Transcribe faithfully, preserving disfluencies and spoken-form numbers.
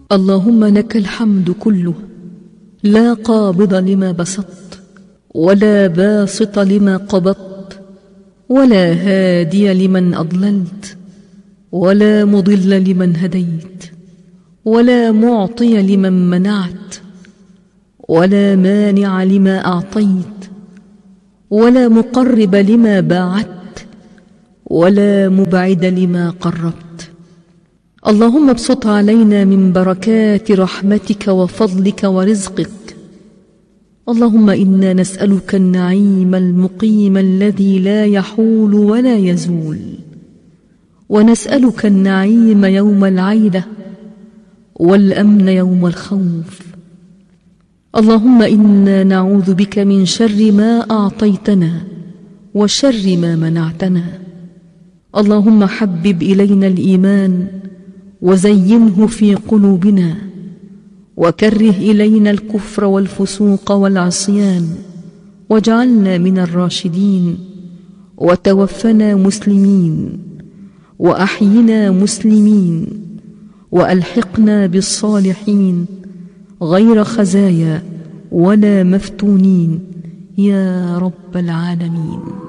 اللهم لك الحمد كله، لا قابض لما بسطت ولا باسط لما قبضت ولا هادي لمن أضللت ولا مضل لمن هديت ولا معطي لمن منعت ولا مانع لما أعطيت ولا مقرب لما باعدت ولا مبعد لما قربت. اللهم ابسط علينا من بركات رحمتك وفضلك ورزقك. اللهم إنا نسألك النعيم المقيم الذي لا يحول ولا يزول، ونسألك النعيم يوم العيلة والأمن يوم الخوف. اللهم إنا نعوذ بك من شر ما أعطيتنا وشر ما منعتنا. اللهم حبب إلينا الإيمان وزينه في قلوبنا، وكره إلينا الكفر والفسوق والعصيان، واجعلنا من الراشدين، وتوفنا مسلمين، وأحينا مسلمين، وألحقنا بالصالحين غير خزايا ولا مفتونين يا رب العالمين.